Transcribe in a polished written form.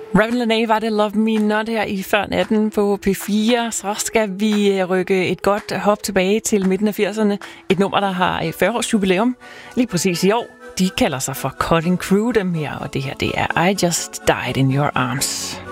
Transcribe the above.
Ravn Lenae var det Love Me Not her i før natten på P4. Så skal vi rykke et godt hop tilbage til midten af 80'erne. Et nummer, der har 40 års jubilæum lige præcis i år. De kalder sig for Cutting Crew, dem her, og det her det er I Just Died in Your Arms.